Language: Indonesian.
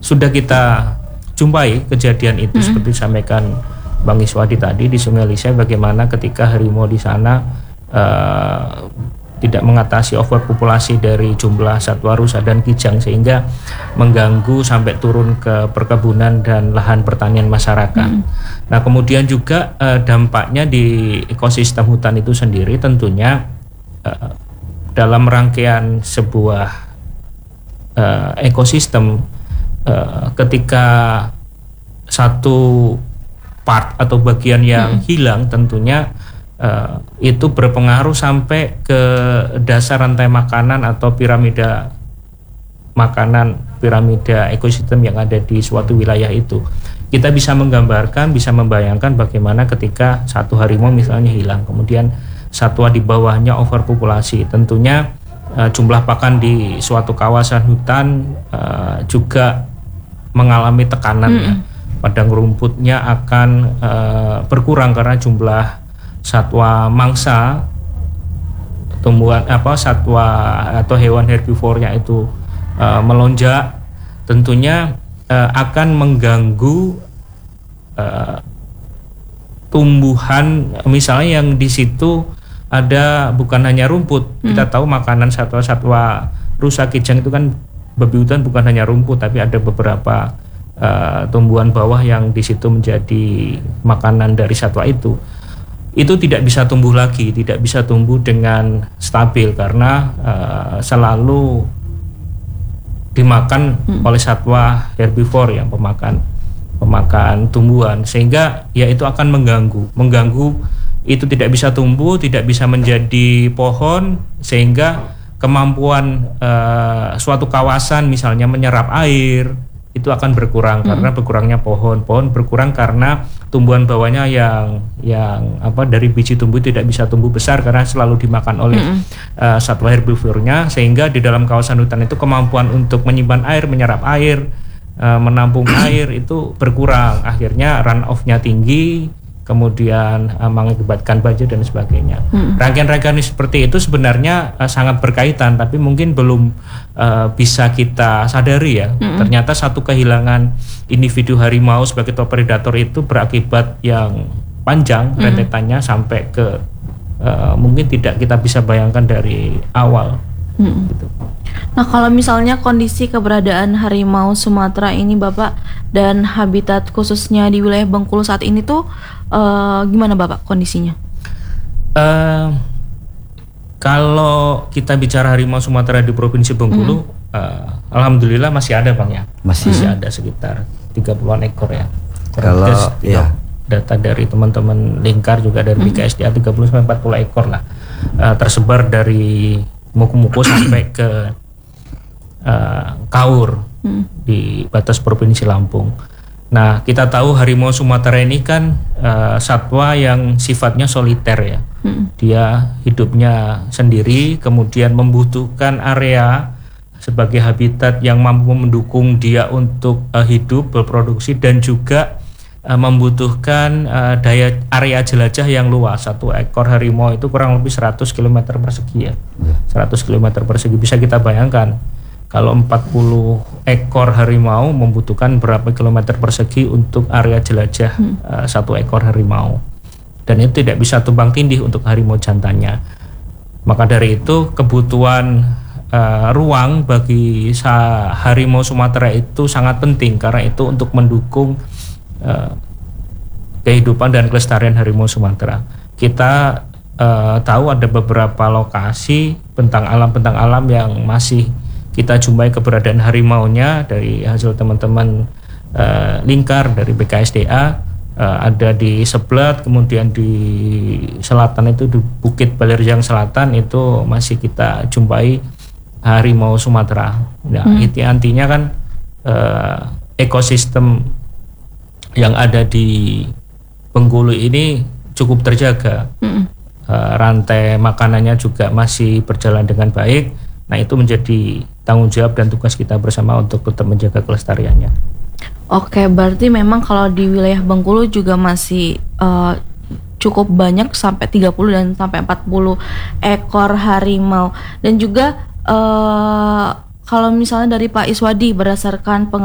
sudah kita jumpai kejadian itu seperti disampaikan Bang Iswadi tadi di Sungai Lisai, bagaimana ketika harimau di sana tidak mengatasi overpopulasi dari jumlah satwa rusa dan kijang sehingga mengganggu sampai turun ke perkebunan dan lahan pertanian masyarakat. Nah, kemudian juga dampaknya di ekosistem hutan itu sendiri tentunya dalam rangkaian sebuah ekosistem, ketika satu part atau bagian yang hilang tentunya itu berpengaruh sampai ke dasar rantai makanan atau piramida makanan, piramida ekosistem yang ada di suatu wilayah itu. Kita bisa menggambarkan, bisa membayangkan bagaimana ketika satu harimau misalnya hilang, kemudian satwa di bawahnya overpopulasi, tentunya jumlah pakan di suatu kawasan hutan juga mengalami tekanan. Padang rumputnya akan berkurang karena jumlah satwa mangsa, tumbuhan satwa atau hewan herbivornya itu melonjak, tentunya akan mengganggu tumbuhan, misalnya yang di situ ada bukan hanya rumput. Kita tahu makanan satwa-satwa rusa kijang itu kan babi hutan bukan hanya rumput, tapi ada beberapa tumbuhan bawah yang di situ menjadi makanan dari satwa itu tidak bisa tumbuh lagi, tidak bisa tumbuh dengan stabil karena selalu dimakan oleh satwa herbivore yang pemakan tumbuhan, sehingga ya itu akan mengganggu itu tidak bisa tumbuh, tidak bisa menjadi pohon, sehingga kemampuan suatu kawasan misalnya menyerap air itu akan berkurang karena berkurangnya pohon berkurang karena tumbuhan bawahnya yang dari biji tumbuh tidak bisa tumbuh besar karena selalu dimakan oleh satwa herbivornya, sehingga di dalam kawasan hutan itu kemampuan untuk menyimpan air, menyerap air, menampung air itu berkurang, akhirnya run off-nya tinggi, kemudian mengakibatkan banjir dan sebagainya. Rangkaian-rangkaian seperti itu sebenarnya sangat berkaitan, tapi mungkin belum bisa kita sadari ya. Ternyata satu kehilangan individu harimau sebagai top predator itu berakibat yang panjang rentetannya sampai ke mungkin tidak kita bisa bayangkan dari awal. Gitu. Nah, kalau misalnya kondisi keberadaan harimau Sumatera ini Bapak dan habitat khususnya di wilayah Bengkulu saat ini tuh gimana Bapak kondisinya? Kalau kita bicara harimau Sumatera di Provinsi Bengkulu, alhamdulillah masih ada Bang ya. Masih ada sekitar 30-an ekor ya. Kalau data dari teman-teman Lingkar juga dari BKSDA 30-40 ekor lah, tersebar dari Muku-Muku sampai ke Kaur di batas Provinsi Lampung. Nah, kita tahu harimau Sumatera ini kan satwa yang sifatnya soliter ya. Dia hidupnya sendiri, kemudian membutuhkan area sebagai habitat yang mampu mendukung dia untuk hidup, berproduksi, dan juga membutuhkan area jelajah yang luas. Satu ekor harimau itu kurang lebih 100 km persegi ya. 100 km persegi, bisa kita bayangkan kalau 40 ekor harimau membutuhkan berapa kilometer persegi untuk area jelajah satu ekor harimau, dan itu tidak bisa tumpang tindih untuk harimau jantannya. Maka dari itu kebutuhan ruang bagi harimau Sumatera itu sangat penting, karena itu untuk mendukung kehidupan dan kelestarian harimau Sumatera. Kita tahu ada beberapa lokasi bentang alam yang masih kita jumpai keberadaan harimaunya dari hasil teman-teman Lingkar dari BKSDA, ada di Seblat, kemudian di selatan itu di Bukit Balirjang Selatan itu masih kita jumpai harimau Sumatera. Nah, itu artinya kan ekosistem yang ada di Bengkulu ini cukup terjaga. Rantai makanannya juga masih berjalan dengan baik. Nah, itu menjadi tanggung jawab dan tugas kita bersama untuk tetap menjaga kelestariannya. Oke, berarti memang kalau di wilayah Bengkulu juga masih cukup banyak, sampai 30 dan sampai 40 ekor harimau. Dan juga kalau misalnya dari Pak Iswadi, berdasarkan